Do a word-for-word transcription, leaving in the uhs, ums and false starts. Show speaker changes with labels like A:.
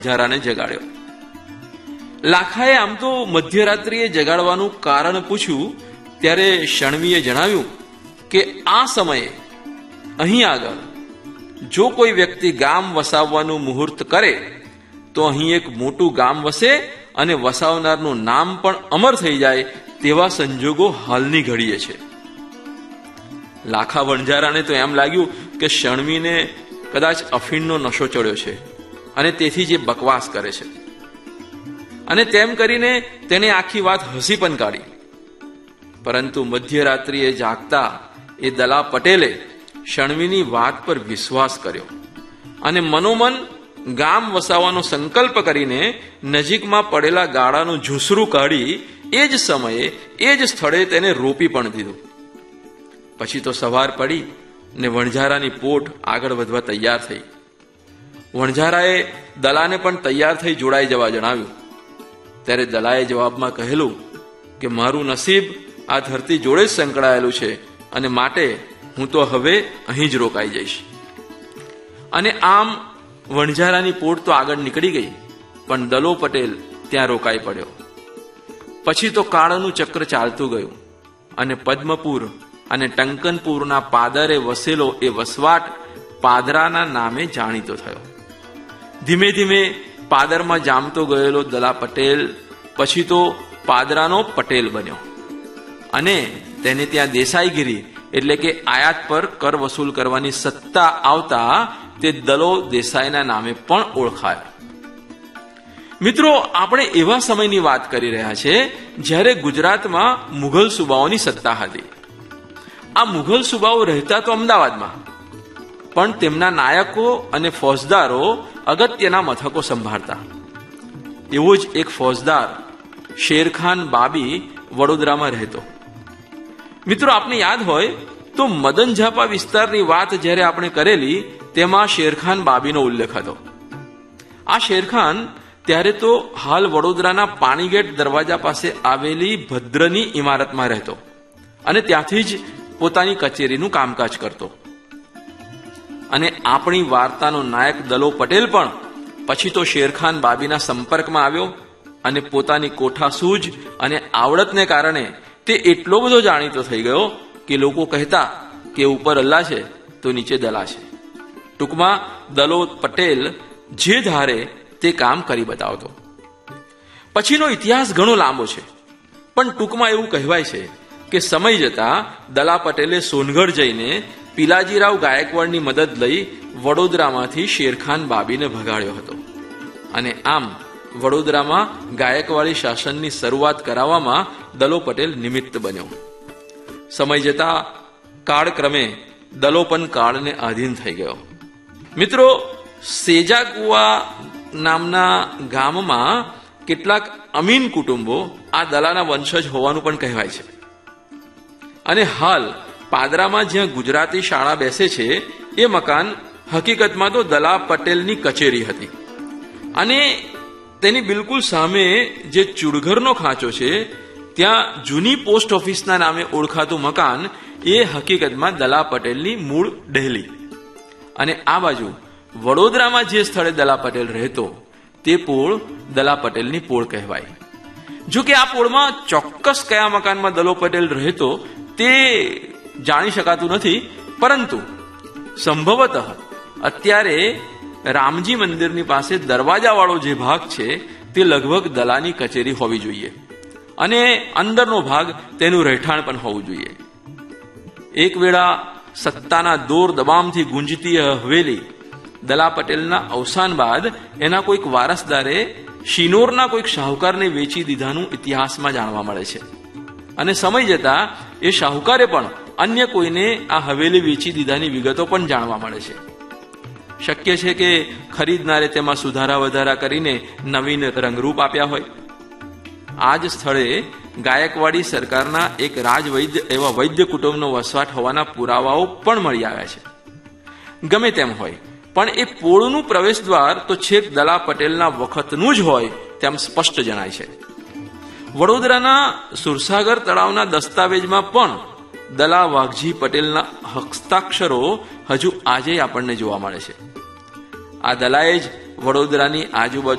A: વણઝારાને જગાડ્યો. લાખાએ આમ તો મધ્યરાત્રિએ જગાડવાનું કારણ પૂછ્યું ત્યારે શણવીએ જણાવ્યું કે આ સમયે અહીં આગળ જો કોઈ વ્યક્તિ ગામ વસાવવાનું મુહૂર્ત કરે તો અહીં એક મોટું ગામ વસે અને વસાવનારનું નામ પણ અમર થઈ જાય તેવા સંજોગો હાલની ઘડીએ છે. લાખા વણઝારાને તો એમ લાગ્યું કે શણવીને કદાચ અફીણનો નશો ચડ્યો છે અને તેથી જે બકવાસ કરે છે, અને તેમ કરીને તેને આખી વાત હસી પણ કાઢી. પરંતુ મધ્યરાત્રિએ જાગતા એ દલા પટેલે શણવીની વાત પર વિશ્વાસ કર્યો અને મનોમન ગામ વસાવવાનો સંકલ્પ કરીને નજીકમાં પડેલા ગાળાનું ઝૂસરું કાઢી એ જ સમયે એ જ સ્થળે તેને રોપી પણ દીધું. પછી તો સવાર પડી ને વણઝારાની પોટ આગળ વધવા તૈયાર થઈ. વણઝારાએ દલાને પણ તૈયાર થઈ જોડાઈ જવા જણાવ્યું. ત્યારે દલાએ જવાબમાં કહેલું કે મારું નસીબ આ ધરતી જોડે જ સંકળાયેલું છે અને માટે હું તો હવે અહીં જ રોકાઈ જઈશ. અને આમ વણઝારાની પોટ તો આગળ નીકળી ગઈ, પણ દલો પટેલ ત્યાં રોકાઈ પડ્યો. પછી તો કાળનું ચક્ર ચાલતું ગયું અને પદ્મપુર અને ટંકનપુરના પાદરે વસેલો એ વસવાટ પાદરાના નામે જાણીતો થયો. ધીમે ધીમે પાદરમાં જામતો ગયેલો દલા પટેલ પછી તો પાદરાનો પટેલ બન્યો અને તેને ત્યાં દેસાઈગીરી એટલે કે આયાત પર કર વસૂલ કરવાની સત્તા આવતા તે દલો દેસાઈના નામે પણ ઓળખાયો. મિત્રો, આપણે એવા સમયની વાત કરી રહ્યા છે જ્યારે ગુજરાતમાં મુઘલ સુબાઓની સત્તા હતી. આ મુઘલ સુબાઓ રહેતા તો અમદાવાદમાં, પણ તેમના નાયકો અને ફોજદારો અગત્યના મથકો સંભાળતા. એવો જ એક ફોજદાર શેરખાન બાબી વડોદરામાં રહેતો. મિત્રો, આપને યાદ હોય તો મદન ઝાપા વિસ્તારની વાત જ્યારે આપણે કરેલી તેમાં શેરખાન બાબીનો ઉલ્લેખ હતો. આ શેરખાન ત્યારે તો હાલ વડોદરાના પાણીગેટ દરવાજા પાસે આવેલી ભદ્રની ઇમારતમાં રહેતો અને ત્યાંથી જ પોતાની કચેરીનું કામકાજ કરતો. અને આપણી વાર્તાનો નાયક દલો પટેલ પણ પછી તો શેરખાન બાબીના સંપર્કમાં આવ્યો અને પોતાની કોઠાસૂઝ અને આવડતને કારણે તે એટલો બધો જાણીતો થઈ ગયો કે લોકો કહેતા કે ઉપર અલ્લાહ છે તો નીચે દલા છે. ટૂંકમાં દલો પટેલ જે ધારે તે કામ કરી બતાવતો. પછીનો ઇતિહાસ ઘણો લાંબો છે, પણ ટૂંકમાં એવું કહેવાય છે કે સમય જતા દલા પટેલે સોનગઢ જઈને પિલાજીરાવ ગાયકવાડની મદદ લઈ વડોદરામાંથી શેરખાન બાબીને ભગાડ્યો હતો અને આમ વડોદરામાં ગાયકવાડી શાસનની શરૂઆત કરાવવામાં દલો પટેલ નિમિત્ત બન્યો. સમય જતા કાળક્રમે દલો પણ કાળને આધીન થઈ ગયો. મિત્રો, સેજાકુવા નામના ગામમાં કેટલાક અમીન કુટુંબો આ દલાના વંશજ હોવાનું પણ કહેવાય છે. અને હાલ પાદરામાં જ્યાં ગુજરાતી શાળા બેસે છે એ મકાન હકીકતમાં તો દલા પટેલની કચેરી હતી અને તેની બિલકુલ સામે જે ચુડઘરનો ખાંચો છે ત્યાં જૂની પોસ્ટ ઓફિસના નામે ઓળખાતું મકાન એ હકીકતમાં દલા પટેલની મૂળ ડેહલી. અને આ બાજુ વડોદરામાં જે સ્થળે દલા પટેલ રહેતો તે પોળ દલા પટેલની પોળ કહેવાય. જો કે આ પોળમાં ચોક્કસ કયા મકાનમાં દલો પટેલ રહેતો તે જાણી શકાતું નથી, પરંતુ સંભવતઃ અત્યારે રામજી મંદિરની પાસે દરવાજાવાળો જે ભાગ છે તે લગભગ દલાની કચેરી હોવી જોઈએ અને અંદરનો ભાગ તેનું રહેઠાણ પણ હોવું જોઈએ. એક વેળા સત્તાના દોર દબામથી ગુંજતી હવેલી દલા પટેલના અવસાન બાદ એના કોઈક વારસદારે શિનોરના કોઈક શાહુકારને વેચી દીધાનું ઇતિહાસમાં જાણવા મળે છે અને સમય જતા એ શાહુકારે પણ અન્ય કોઈને આ હવેલી વેચી દીધાની વિગતો પણ જાણવા મળે છે. શક્ય છે કે ખરીદનારે તેમાં સુધારા વધારા કરીને નવીન રંગરૂપ આપ્યા હોય. આ જ સ્થળે ગાયકવાડી સરકારના એક રાજવૈદ્ય એવા વૈદ્ય કુટુંબનો વસવાટ હોવાના પુરાવાઓ પણ મળી આવ્યા છે. ગમે તેમ હોય, પણ એ પોળનું પ્રવેશ દ્વાર તો છેક દલા પટેલના વખતનું જ હોય તેમ સ્પષ્ટ જણાય છે. વડોદરાના સુરસાગર તળાવના દસ્તાવેજમાં પણ દલા વાઘજી પટેલના હસ્તાક્ષરો હજુ આજે આપણને જોવા મળે છે. આ દલાએ જ વડોદરાની આજુબાજુ